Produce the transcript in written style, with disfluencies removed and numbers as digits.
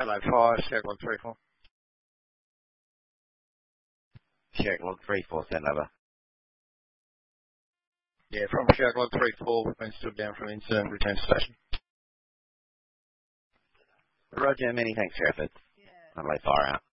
Hello, fire, Sierra Log 34. Sierra Log 34, send over. Yeah, from Sierra Log 34, we've been stood down from incident, return to station. Roger, many thanks for your efforts. I'll lay fire out.